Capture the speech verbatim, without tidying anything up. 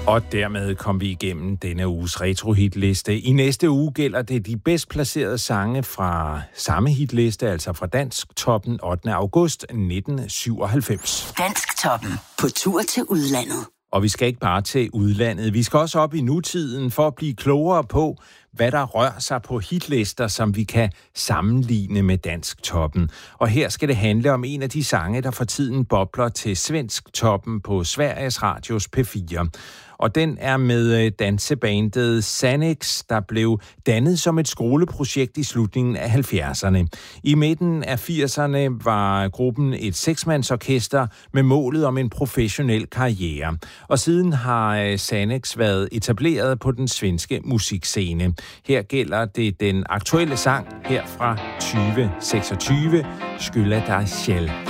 Og dermed kom vi igennem denne uges retrohitliste. I næste uge gælder det de bedst placerede sange fra samme hitliste, altså fra Dansktoppen ottende august nitten syvoghalvfems. Dansktoppen på tur til udlandet. Og vi skal ikke bare til udlandet. Vi skal også op i nutiden for at blive klogere på, hvad der rører sig på hitlister, som vi kan sammenligne med Dansktoppen. Og her skal det handle om en af de sange, der for tiden bobler til Svensktoppen på Sveriges Radios P fire. Og den er med dansebandet Sannex, der blev dannet som et skoleprojekt i slutningen af halvfjerdserne. I midten af firserne var gruppen et seksmandsorkester med målet om en professionel karriere. Og siden har Sannex været etableret på den svenske musikscene. Her gælder det den aktuelle sang her fra tyve seksogtyve, Skylla dig själv.